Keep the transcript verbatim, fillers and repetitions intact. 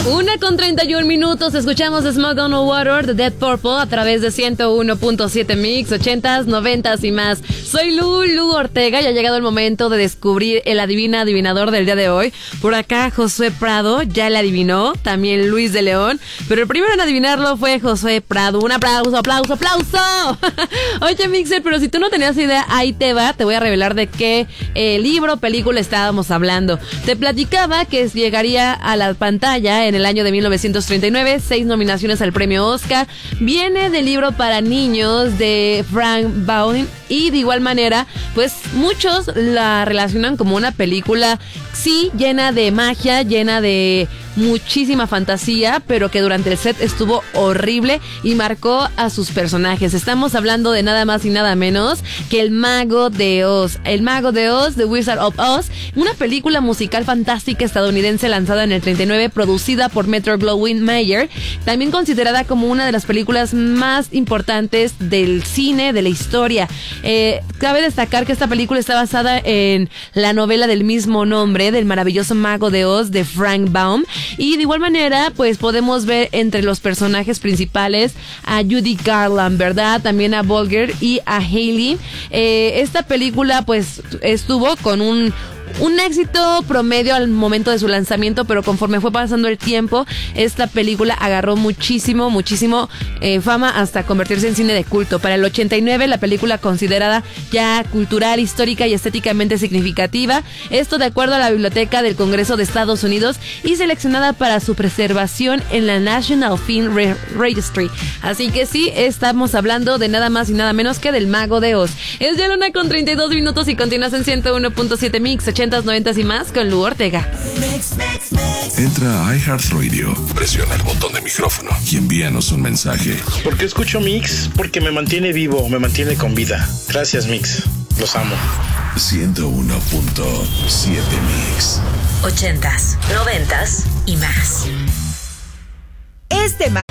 Una con treinta y un minutos, escuchamos Smoke on the Water de Dead Purple a través de ciento uno punto siete Mix, ochentas, noventas y más. Soy Lu, Lu Ortega y ha llegado el momento de descubrir el adivina adivinador del día de hoy. Por acá Josué Prado ya le adivinó, también Luis de León, pero el primero en adivinarlo fue Josué Prado. Un aplauso, aplauso, aplauso. Oye Mixer, pero si tú no tenías idea, ahí te va, te voy a revelar de qué eh, libro o película estábamos hablando. Te platicaba que llegaría a la pantalla en el año de mil novecientos treinta y nueve, seis nominaciones al premio Oscar. Viene del libro para niños de Frank Baum y de igual manera, pues muchos la relacionan como una película, sí, llena de magia, llena de muchísima fantasía, pero que durante el set estuvo horrible y marcó a sus personajes. Estamos hablando de nada más y nada menos que El Mago de Oz. El Mago de Oz, The Wizard of Oz, una película musical fantástica estadounidense lanzada en el treinta y nueve, producida por Metro-Goldwyn-Mayer, también considerada como una de las películas más importantes del cine, de la historia. Eh, cabe destacar que esta película está basada en la novela del mismo nombre, del maravilloso Mago de Oz de Frank Baum. Y de igual manera, pues podemos ver entre los personajes principales a Judy Garland, ¿verdad? También a Bolger y a Hailey. Eh, esta película, pues, estuvo con un... un éxito promedio al momento de su lanzamiento, pero conforme fue pasando el tiempo, esta película agarró muchísimo, muchísimo eh, fama hasta convertirse en cine de culto. Para el ochenta y nueve, la película considerada ya cultural, histórica y estéticamente significativa. Esto de acuerdo a la Biblioteca del Congreso de Estados Unidos y seleccionada para su preservación en la National Film Re- Registry. Así que sí, estamos hablando de nada más y nada menos que del Mago de Oz. Es ya la una con treinta y dos minutos y continúas en ciento uno punto siete Mix, ochentas, noventas y más con Lu Ortega. Entra a iHeartRadio, presiona el botón de micrófono y envíanos un mensaje. ¿Por qué escucho Mix? Porque me mantiene vivo, me mantiene con vida. Gracias Mix, los amo. ciento uno punto siete Mix. Ochentas, noventas y más. Este martes